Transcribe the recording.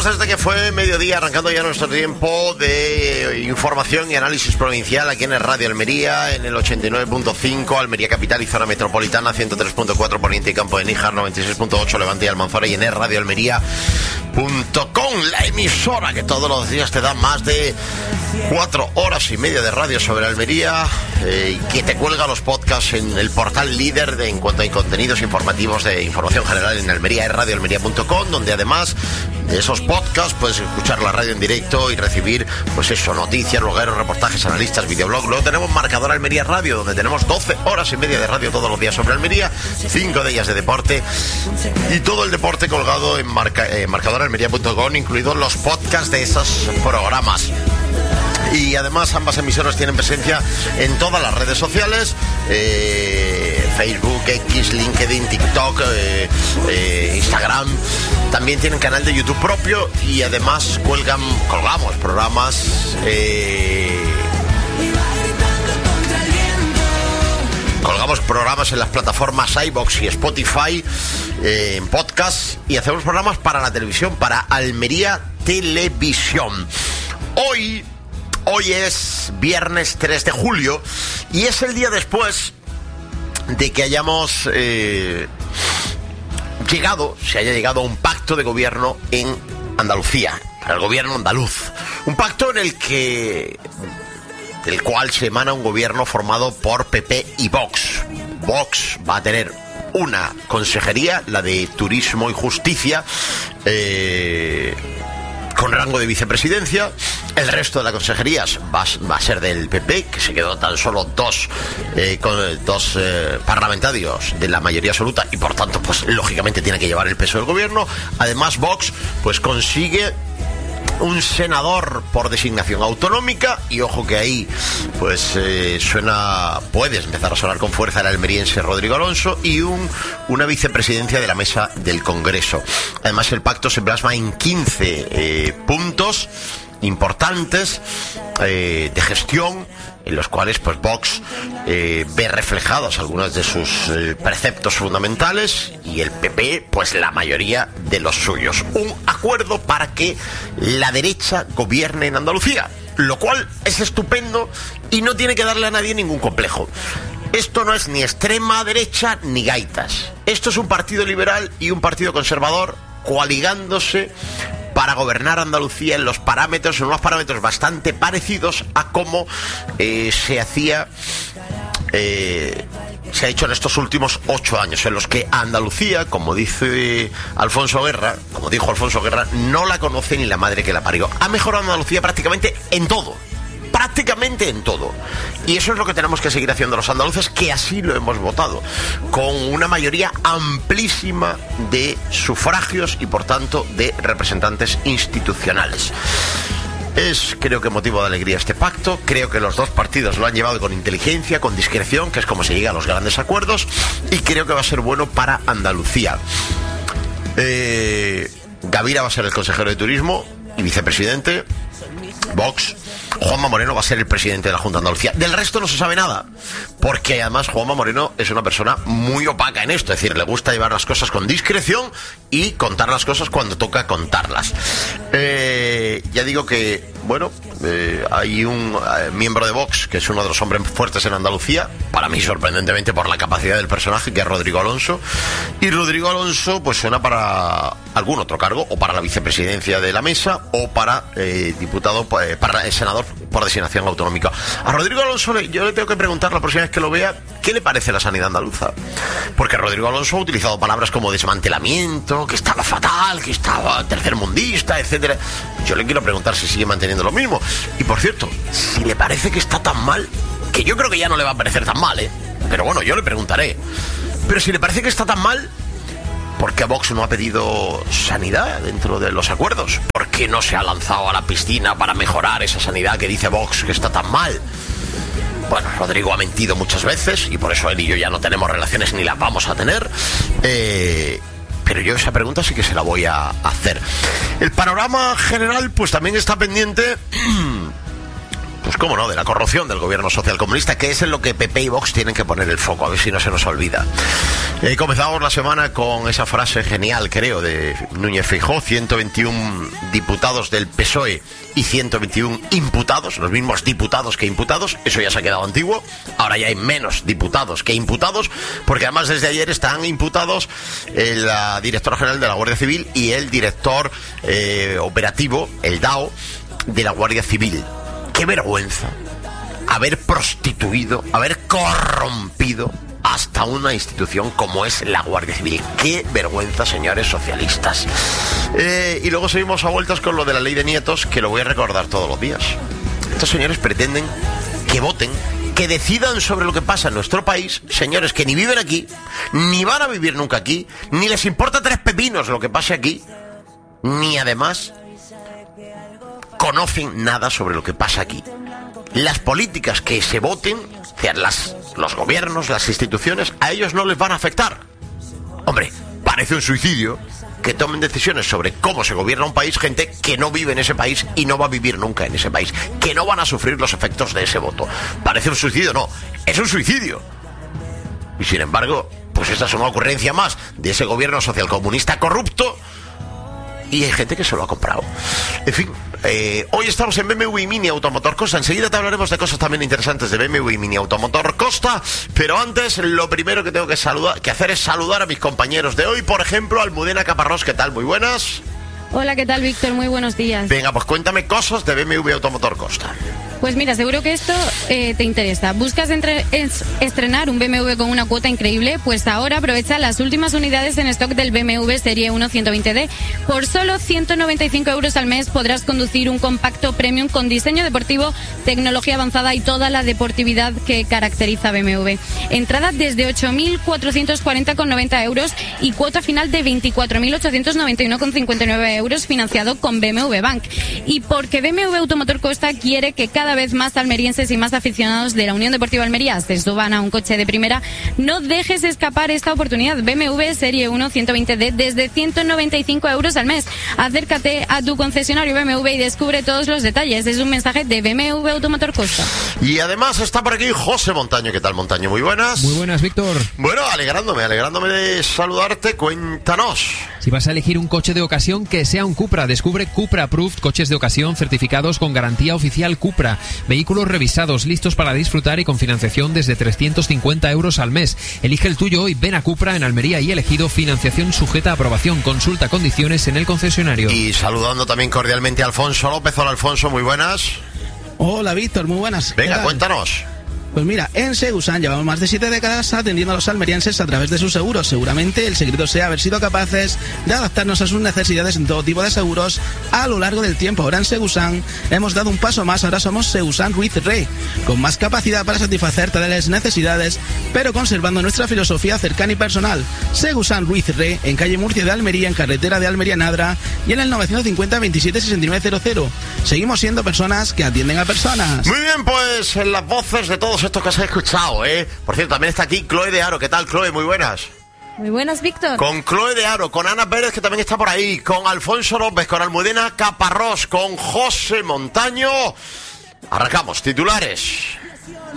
Seguimos desde que fue mediodía, arrancando ya nuestro tiempo de información y análisis provincial aquí en el Radio Almería, en el 89.5, Almería Capital y Zona Metropolitana, 103.4 Poniente y Campo de Níjar, 96.8 Levante y Almanzora, y en el radioalmería.com, la emisora que todos los días te da más de 4 horas y media de radio sobre Almería, y que te cuelga los podcasts en el portal líder en cuanto a contenidos informativos de información general en Almería, es radioalmería.com, donde además de esos podcasts puedes escuchar la radio en directo y recibir, pues eso, noticias, blogueros, reportajes, analistas, videoblogs. Luego tenemos Marcador Almería Radio, donde tenemos 12 horas y media de radio todos los días sobre Almería, 5 de ellas de deporte, y todo el deporte colgado en marcadoralmería.com, incluidos los podcasts de esos programas. Y además ambas emisoras tienen presencia en todas las redes sociales, Facebook, X, LinkedIn, TikTok, Instagram. También tienen canal de YouTube propio y además colgamos programas en las plataformas iVoox y Spotify, en podcast, y hacemos programas para la televisión, para Almería Televisión. Hoy es viernes 3 de julio y es el día después de que hayamos se haya llegado a un pacto de gobierno en Andalucía, el gobierno andaluz. Un pacto del cual se emana un gobierno formado por PP y Vox. Vox va a tener una consejería, la de Turismo y Justicia, con rango de vicepresidencia. El resto de las consejerías va a ser del PP, que se quedó tan solo dos parlamentarios de la mayoría absoluta y por tanto pues lógicamente tiene que llevar el peso del gobierno. Además Vox pues consigue un senador por designación autonómica, y ojo que ahí pues puede empezar a sonar con fuerza el almeriense Rodrigo Alonso, y una vicepresidencia de la mesa del Congreso. Además el pacto se plasma en 15 puntos importantes de gestión, en los cuales pues Vox ve reflejados algunos de sus preceptos fundamentales, y el PP pues la mayoría de los suyos. Un acuerdo para que la derecha gobierne en Andalucía, lo cual es estupendo y no tiene que darle a nadie ningún complejo. Esto no es ni extrema derecha ni gaitas. Esto es un partido liberal y un partido conservador coaligándose para gobernar Andalucía en unos parámetros bastante parecidos a cómo se ha hecho en estos últimos 8 años, en los que Andalucía, como dijo Alfonso Guerra, no la conoce ni la madre que la parió. Ha mejorado Andalucía prácticamente en todo. Y eso es lo que tenemos que seguir haciendo los andaluces, que así lo hemos votado, con una mayoría amplísima de sufragios y por tanto de representantes institucionales. Creo que motivo de alegría este pacto. Creo que los dos partidos lo han llevado con inteligencia, con discreción, que es como se llega a los grandes acuerdos, y creo que va a ser bueno para Andalucía. Gavira va a ser el consejero de Turismo y vicepresidente. Vox. Juanma Moreno va a ser el presidente de la Junta de Andalucía. Del resto no se sabe nada, porque además Juanma Moreno es una persona muy opaca en esto, es decir, le gusta llevar las cosas con discreción y contar las cosas cuando toca contarlas. Ya digo que, hay un miembro de Vox que es uno de los hombres fuertes en Andalucía, para mí sorprendentemente por la capacidad del personaje, que es Rodrigo Alonso, y Rodrigo Alonso pues suena para algún otro cargo, o para la vicepresidencia de la mesa, o para para el senador por designación autonómica. A Rodrigo Alonso yo le tengo que preguntar la próxima vez que lo vea qué le parece la sanidad andaluza, porque Rodrigo Alonso ha utilizado palabras como desmantelamiento, que estaba fatal, que estaba tercermundista, etcétera. Yo le quiero preguntar si sigue manteniendo lo mismo. Y por cierto, si le parece que está tan mal, que yo creo que ya no le va a parecer tan mal, pero bueno, yo le preguntaré. Pero si le parece que está tan mal, ¿por qué Vox no ha pedido sanidad dentro de los acuerdos? ¿Por qué no se ha lanzado a la piscina para mejorar esa sanidad que dice Vox que está tan mal? Bueno, Rodrigo ha mentido muchas veces y por eso él y yo ya no tenemos relaciones ni las vamos a tener. Pero yo esa pregunta sí que se la voy a hacer. El panorama general pues también está pendiente pues cómo no, de la corrupción del gobierno socialcomunista, que es en lo que PP y Vox tienen que poner el foco, a ver si no se nos olvida. Comenzamos la semana con esa frase genial, creo, de Núñez Feijóo: 121 diputados del PSOE y 121 imputados, los mismos diputados que imputados. Eso ya se ha quedado antiguo. Ahora ya hay menos diputados que imputados, porque además desde ayer están imputados la directora general de la Guardia Civil y el director operativo, el DAO, de la Guardia Civil. ¡Qué vergüenza haber prostituido, haber corrompido hasta una institución como es la Guardia Civil! ¡Qué vergüenza, señores socialistas! Y luego seguimos a vueltas con lo de la ley de nietos, que lo voy a recordar todos los días. Estos señores pretenden que voten, que decidan sobre lo que pasa en nuestro país, señores que ni viven aquí, ni van a vivir nunca aquí, ni les importa tres pepinos lo que pase aquí, ni además conocen nada sobre lo que pasa aquí. Las políticas que se voten, o sea, los gobiernos, las instituciones, a ellos no les van a afectar. Hombre, parece un suicidio que tomen decisiones sobre cómo se gobierna un país gente que no vive en ese país y no va a vivir nunca en ese país, que no van a sufrir los efectos de ese voto. Parece un suicidio, no, es un suicidio. Y sin embargo, pues esta es una ocurrencia más de ese gobierno socialcomunista corrupto, y hay gente que se lo ha comprado. En fin, hoy estamos en BMW y Mini Automotor Costa. Enseguida te hablaremos de cosas también interesantes de BMW y Mini Automotor Costa. Pero antes, lo primero que tengo que hacer es saludar a mis compañeros de hoy. Por ejemplo, Almudena Caparrós. ¿Qué tal? Muy buenas. Hola, ¿qué tal, Víctor? Muy buenos días. Venga, pues cuéntame cosas de BMW Automotor Costa. Pues mira, seguro que esto te interesa. ¿Buscas estrenar un BMW con una cuota increíble? Pues ahora aprovecha las últimas unidades en stock del BMW Serie 1 120D. Por solo 195 euros al mes podrás conducir un compacto premium con diseño deportivo, tecnología avanzada y toda la deportividad que caracteriza a BMW. Entrada desde 8.440,90 euros y cuota final de 24.891,59 euros financiado con BMW Bank. Y porque BMW Automotor Costa quiere que cada vez más almerienses y más aficionados de la Unión Deportiva Almería se suban a un coche de primera, no dejes escapar esta oportunidad. BMW Serie 1 120D desde 195 euros al mes. Acércate a tu concesionario BMW y descubre todos los detalles. Es un mensaje de BMW Automotor Costa. Y además está por aquí José Montaño. ¿Qué tal, Montaño? Muy buenas. Muy buenas, Víctor. Bueno, alegrándome de saludarte. Cuéntanos. Si vas a elegir un coche de ocasión, que sea un Cupra. Descubre Cupra Approved, coches de ocasión certificados con garantía oficial Cupra. Vehículos revisados, listos para disfrutar y con financiación desde 350 euros al mes. Elige el tuyo hoy. Ven a Cupra en Almería y Elegido. Financiación sujeta a aprobación. Consulta condiciones en el concesionario. Y saludando también cordialmente a Alfonso López. Hola, Alfonso, muy buenas. Hola, Víctor, muy buenas. Venga, cuéntanos. Pues mira, en Segusan llevamos más de 7 décadas atendiendo a los almerienses a través de sus seguros. Seguramente el secreto sea haber sido capaces de adaptarnos a sus necesidades en todo tipo de seguros a lo largo del tiempo. Ahora en Segusan hemos dado un paso más, ahora somos Segusan Ruiz Re, con más capacidad para satisfacer todas las necesidades, pero conservando nuestra filosofía cercana y personal. Segusan Ruiz Re, en calle Murcia de Almería, en carretera de Almería Nadra, y en el 950 27 6900. Seguimos siendo personas que atienden a personas. Muy bien, pues en las voces de todos estos que has escuchado, Por cierto, también está aquí Chloe de Aro. ¿Qué tal, Chloe? Muy buenas. Muy buenas, Víctor. Con Chloe de Aro, con Ana Pérez, que también está por ahí, con Alfonso López, con Almudena Caparrós, con José Montaño. Arrancamos, titulares.